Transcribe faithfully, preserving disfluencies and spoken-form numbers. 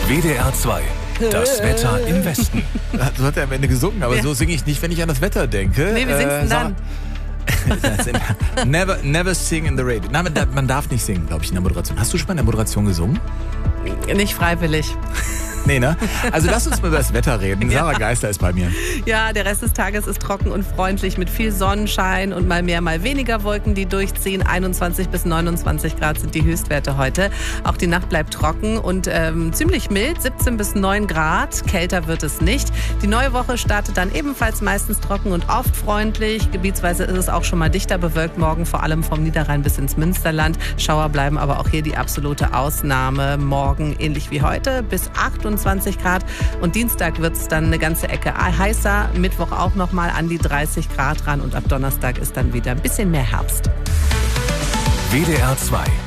W D R zwei. Das Wetter im Westen. So hat er am Ende gesungen, aber Ja. so singe ich nicht, wenn ich an das Wetter denke. Nee, wie singst du denn dann? dann? never, never sing in the radio. Nein, man, man darf nicht singen, glaube ich, in der Moderation. Hast du schon mal in der Moderation gesungen? Nicht freiwillig. Nee, ne? Also lass uns mal über das Wetter reden. Sarah Ja. Geisler ist bei mir. Ja, der Rest des Tages ist trocken und freundlich mit viel Sonnenschein und mal mehr, mal weniger Wolken, die durchziehen. einundzwanzig bis neunundzwanzig Grad sind die Höchstwerte heute. Auch die Nacht bleibt trocken und ähm, ziemlich mild, siebzehn bis neun Grad. Kälter wird es nicht. Die neue Woche startet dann ebenfalls meistens trocken und oft freundlich. Gebietsweise ist es auch schon mal dichter bewölkt morgen, vor allem vom Niederrhein bis ins Münsterland. Schauer bleiben aber auch hier die absolute Ausnahme. Morgen ähnlich wie heute bis achtundzwanzig Grad und Dienstag wird es dann eine ganze Ecke heißer, Mittwoch auch nochmal an die dreißig Grad ran und ab Donnerstag ist dann wieder ein bisschen mehr Herbst. W D R zwei.